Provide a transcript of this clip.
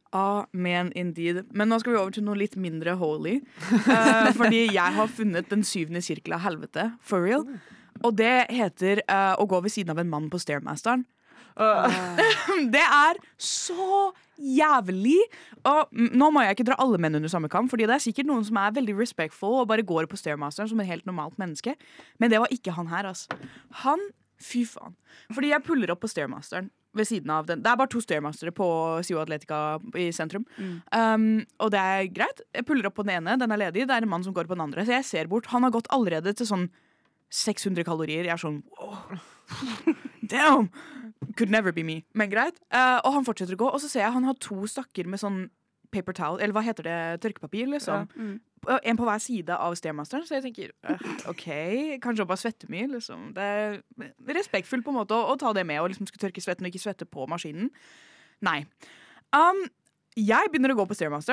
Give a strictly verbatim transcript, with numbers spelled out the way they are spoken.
Amen indeed. Men nå skal vi over til noe litt mindre holy. Uh, fordi jeg har funnet den syvende sirkel av helvete, for real. Og det heter uh, å gå ved siden av en mann på Stairmasteren. Uh. Det er så jævlig. Og nå må jeg ikke dra alle menn under samme kam, fordi det er sikkert noen som er veldig respectful og bare går på Stairmasteren som et helt normalt menneske. Men det var ikke han her, altså. Han, fy faen. Fordi jeg puller opp på Stairmasteren ved siden av den. Det er bare to Stairmastere på Sio Atletica i sentrum. Mm. Um, og det er greit. Jeg puller opp på den ene, den er ledig. Det er en mann som går på den andre. Så jeg ser bort. Han har gått allerede til sånn seks hundre kalorier. Jeg er sånn, wow. Damn! Could never be me. Men greit. Uh, og han fortsetter å gå, og så ser jeg han har to stakker med sånn paper towel, eller hva heter det, tørkepapir, liksom. Ja. Mm. En på hver side av Stairmasteren, så jeg tenker, uh, ok, kanskje å bare svette mye, liksom. Det er respektfullt på en måte å, å ta det med, og liksom skulle tørke svetten og ikke svette på maskinen. Nei. Um, jeg begynner å gå på Stairmasteren,